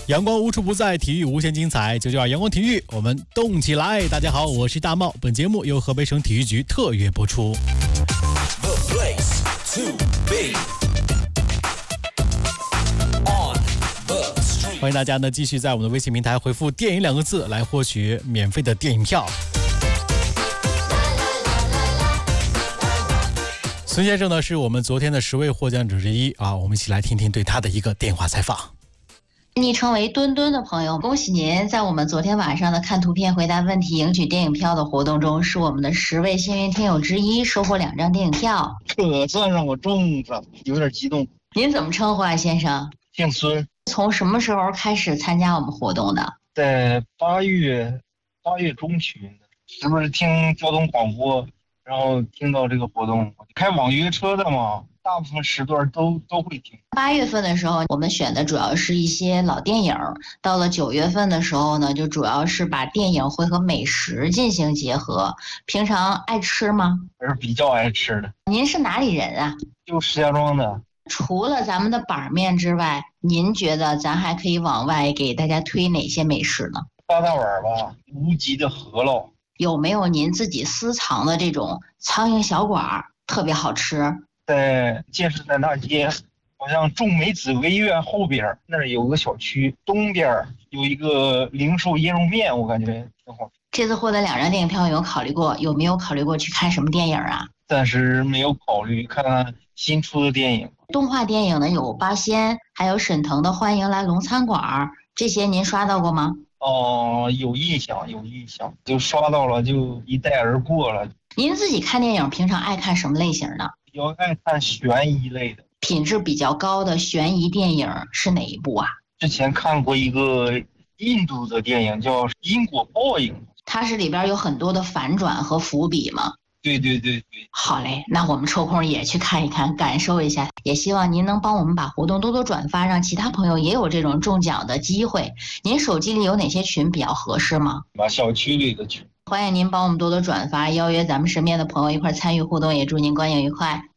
阳光无处不在，体育无限精彩。992阳光体育，我们动起来！大家好，我是大茂。本节目由河北省体育局特约播出。欢迎大家呢继续在我们的微信平台回复"电影"2个字来获取免费的电影票。孙先生呢是我们昨天的10位获奖者之一啊，我们一起来听听对他的一个电话采访。 昵称为墩墩的朋友，恭喜您在我们昨天晚上的看图片回答问题赢取电影票的活动中是我们的10位幸运听友之一，收获2张电影票。 可算让我中了，有点激动。 您怎么称呼啊，先生？ 姓孙。 从什么时候开始参加我们活动的？ 在8月中旬的，是不是听交通广播，然后听到这个活动？开网约车的嘛，大部分时段都会听。 8月份的时候，我们选的主要是一些老电影，到了9月份的时候呢，就主要是把电影会和美食进行结合。平常爱吃吗？ 还是比较爱吃的。 您是哪里人啊？ 就石家庄的。 除了咱们的板面之外，您觉得咱还可以往外给大家推哪些美食呢？ 八大碗吧，无极的饸饹。有没有您自己私藏的这种苍蝇小馆特别好吃？ 在建设在大街，好像众美紫薇院后边那儿有个小区，东边有一个零售椰肉面，我感觉挺好。 这次获得2张电影票，有没有考虑过去看什么电影啊？ 暂时没有考虑，看看新出的电影。 动画电影呢有《八仙》，还有沈腾的《欢迎来龙餐馆》，这些您刷到过吗？ 有印象，就刷到了，就一带而过了。 您自己看电影平常爱看什么类型的？ 比较爱看悬疑类的。 品质比较高的悬疑电影是哪一部啊？ 之前看过一个印度的电影叫《因果报应》， 它是里边有很多的反转和伏笔吗？ 对。 好嘞，那我们抽空也去看一看，感受一下。也希望您能帮我们把活动多多转发，让其他朋友也有这种中奖的机会。您手机里有哪些群比较合适吗？ 把小区里的群。 欢迎您帮我们多多转发，邀约咱们身边的朋友一块参与互动，也祝您观影愉快。